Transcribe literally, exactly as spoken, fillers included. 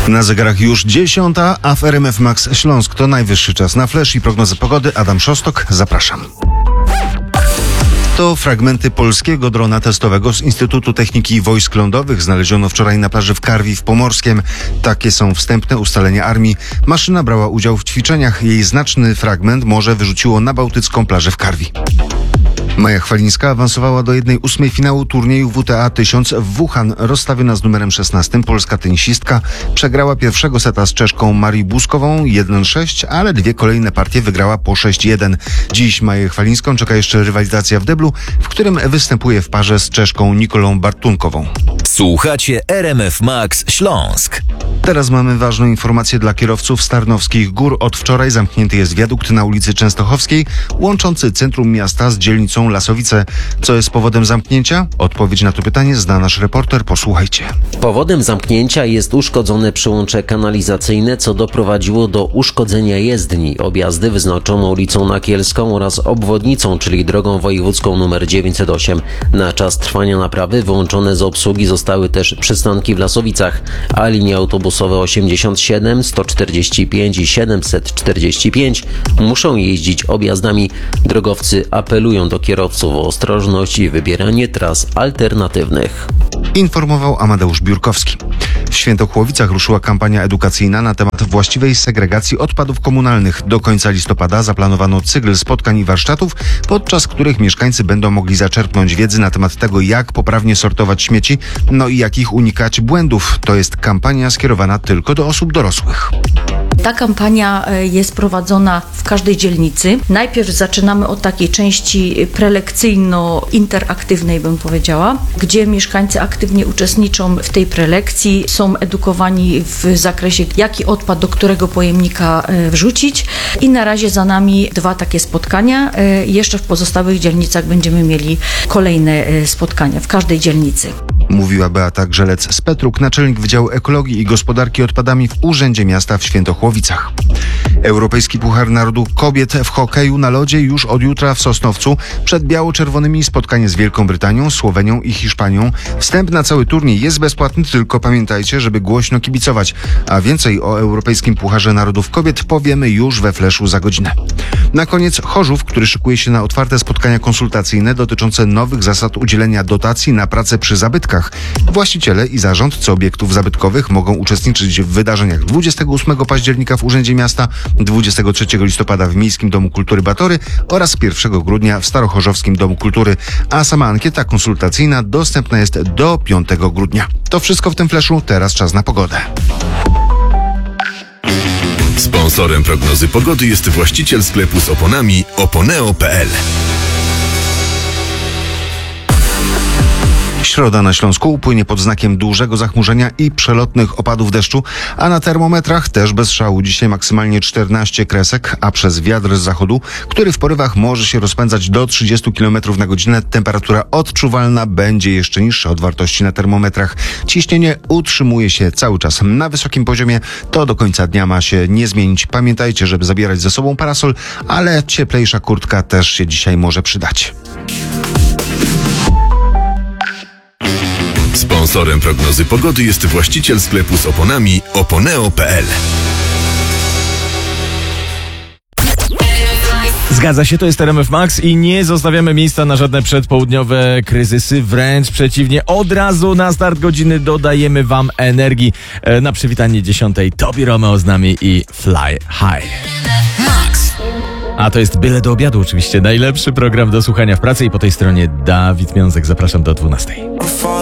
Na zegarach już dziesiąta, a w R M F Max Śląsk to najwyższy czas na flash i prognozę pogody. Adam Szostok, zapraszam. To fragmenty polskiego drona testowego z Instytutu Techniki Wojsk Lądowych znaleziono wczoraj na plaży w Karwi w Pomorskiem. Takie są wstępne ustalenia armii. Maszyna brała udział w ćwiczeniach. Jej znaczny fragment morze wyrzuciło na bałtycką plażę w Karwi. Maja Chwalińska awansowała do jednej ósmej finału turnieju W T A tysiąc w Wuhan. Rozstawiona z numerem szesnastym polska tenisistka przegrała pierwszego seta z Czeszką Marią Buskową jeden sześć, ale dwie kolejne partie wygrała po sześć jeden. Dziś Maję Chwalińską czeka jeszcze rywalizacja w deblu, w którym występuje w parze z Czeszką Nikolą Bartunkową. Słuchacie R M F Max Śląsk. Teraz mamy ważną informację dla kierowców Starnowskich Gór. Od wczoraj zamknięty jest wiadukt na ulicy Częstochowskiej, łączący centrum miasta z dzielnicą Lasowice. Co jest powodem zamknięcia? Odpowiedź na to pytanie zna nasz reporter. Posłuchajcie. Powodem zamknięcia jest uszkodzone przyłącze kanalizacyjne, co doprowadziło do uszkodzenia jezdni. Objazdy wyznaczono ulicą Nakielską oraz obwodnicą, czyli drogą wojewódzką nr dziewięćset osiem. Na czas trwania naprawy wyłączone z obsługi zostały też przystanki w Lasowicach, a linie autobusowe osiemdziesiąt siedem, sto czterdzieści pięć i siedemset czterdzieści pięć muszą jeździć objazdami. Drogowcy apelują do kierowców o ostrożność i wybieranie tras alternatywnych. Informował Amadeusz Biurkowski. W Świętochłowicach ruszyła kampania edukacyjna na temat właściwej segregacji odpadów komunalnych. Do końca listopada zaplanowano cykl spotkań i warsztatów, podczas których mieszkańcy będą mogli zaczerpnąć wiedzy na temat tego, jak poprawnie sortować śmieci, no i jakich unikać błędów. To jest kampania skierowana tylko do osób dorosłych. Ta kampania jest prowadzona w każdej dzielnicy. Najpierw zaczynamy od takiej części prelekcyjno-interaktywnej, bym powiedziała, gdzie mieszkańcy aktywnie uczestniczą w tej prelekcji, są edukowani w zakresie, jaki odpad do którego pojemnika wrzucić. I na razie za nami dwa takie spotkania. Jeszcze w pozostałych dzielnicach będziemy mieli kolejne spotkania w każdej dzielnicy. Mówiła Beata Grzelec z Petruk, naczelnik Wydziału Ekologii i Gospodarki Odpadami w Urzędzie Miasta w Świętochłowicach. Europejski Puchar Narodu Kobiet w hokeju na lodzie już od jutra w Sosnowcu. Przed biało-czerwonymi spotkanie z Wielką Brytanią, Słowenią i Hiszpanią. Wstęp na cały turniej jest bezpłatny, tylko pamiętajcie, żeby głośno kibicować. A więcej o Europejskim Pucharze Narodów Kobiet powiemy już we Fleszu za godzinę. Na koniec Chorzów, który szykuje się na otwarte spotkania konsultacyjne dotyczące nowych zasad udzielenia dotacji na pracę przy zabytkach. Właściciele i zarządcy obiektów zabytkowych mogą uczestniczyć w wydarzeniach dwudziestego ósmego października w Urzędzie Miasta, dwudziestego trzeciego listopada w Miejskim Domu Kultury Batory oraz pierwszego grudnia w Starochorzowskim Domu Kultury, a sama ankieta konsultacyjna dostępna jest do piątego grudnia. To wszystko w tym fleszu, teraz czas na pogodę. Sponsorem prognozy pogody jest właściciel sklepu z oponami oponeo kropka p l. Środa na Śląsku upłynie pod znakiem dużego zachmurzenia i przelotnych opadów deszczu, a na termometrach też bez szału. Dzisiaj maksymalnie czternaście kresek, a przez wiatr z zachodu, który w porywach może się rozpędzać do trzydziestu kilometrów na godzinę, temperatura odczuwalna będzie jeszcze niższa od wartości na termometrach. Ciśnienie utrzymuje się cały czas na wysokim poziomie. To do końca dnia ma się nie zmienić. Pamiętajcie, żeby zabierać ze sobą parasol, ale cieplejsza kurtka też się dzisiaj może przydać. Sponsorem prognozy pogody jest właściciel sklepu z oponami oponeo kropka p l. Zgadza się, to jest R M F Max i nie zostawiamy miejsca na żadne przedpołudniowe kryzysy, wręcz przeciwnie, od razu na start godziny dodajemy wam energii. E, na przywitanie dziesiątej Tobi Romeo z nami i Fly High. Max. A to jest byle do obiadu oczywiście, najlepszy program do słuchania w pracy i po tej stronie Dawid Miązek, zapraszam do dwunastej.